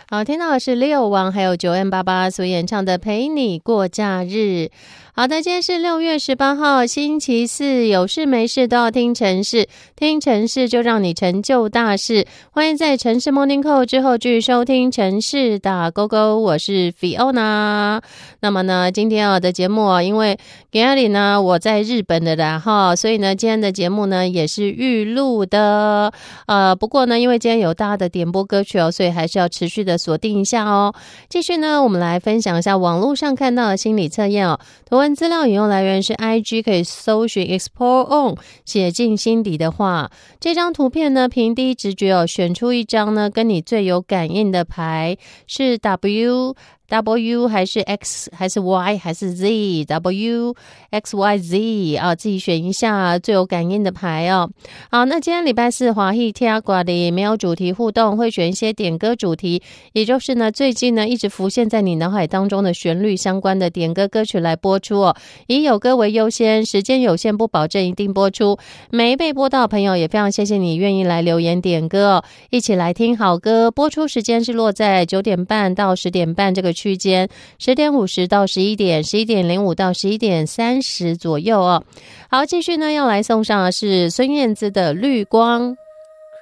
好，听到的是六王还有9M88所演唱的《陪你过假日》。好的，今天是6月18号星期四，有事没事都要听城市，听城市就让你成就大事。欢迎在城市 Morning Call 之后继续收听城市打勾勾，我是 Fiona。那么呢，今天的节目因为今天呢我在日本的啦哈，所以呢今天的节目呢也是预录的。不过呢，因为今天有大家的点播歌曲所以还是要持续的锁定一下哦。继续呢，我们来分享一下网络上看到的心理测验图文资料引用来源是 IG， 可以搜寻 Explore On， 写进心底的话。这张图片呢，凭第一直觉选出一张呢跟你最有感应的牌，是 W 还是 X 还是 Y 还是 Z， W X Y Z 自己选一下最有感应的牌好，那今天礼拜四华裔听歌的没有主题互动，会选一些点歌主题，也就是呢最近呢一直浮现在你脑海当中的旋律相关的点歌歌曲来播出以有歌为优先，时间有限，不保证一定播出。没被播到的朋友也非常谢谢你愿意来留言点歌一起来听好歌。播出时间是落在9点半到10点半这个区间，10点50到11点，11点05到11点30左右好，继续呢要来送上的是孙燕姿的绿光。